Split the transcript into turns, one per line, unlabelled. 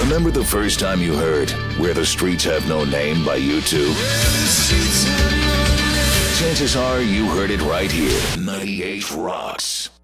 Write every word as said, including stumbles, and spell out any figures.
Remember the first time you heard Where the Streets Have No Name by U two? Chances are you heard it right here. ninety-eight Rocks.